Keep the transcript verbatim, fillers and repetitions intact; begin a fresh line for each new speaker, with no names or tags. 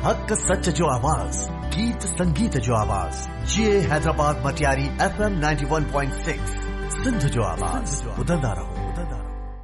हक सच जो आवाज, गीत संगीत जो आवाज, ये Hyderabad Matiari F M ninety one point six Sindh जो आवाज, उदंदा रहो, उदंदा रहो।